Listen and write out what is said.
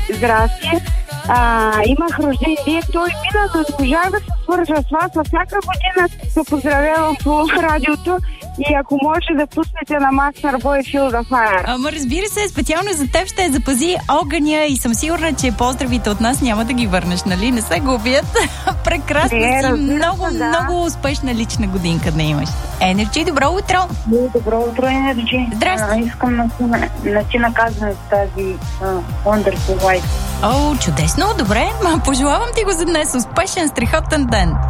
Здрасти. Имах рожден ден, той мина, но не можах да се свържа с вас. Всяка година се поздравявам по радиото и ако може да пуснете на Max Marbo и Feel the Fire. Ама разбира се, специално за теб ще запази огъня и съм сигурна, че поздравите от нас няма да ги върнеш, нали? Не се губят. Прекрасна си, много успешна лична годинка да имаш. Енерджи, добро утро! Добро утро, Енерджи. Здрасти. Искам да ти наказвам с тази Wonderful Life. О, чудесно, добре. Пожелавам ти го за днес. Успешен, страхотен ден.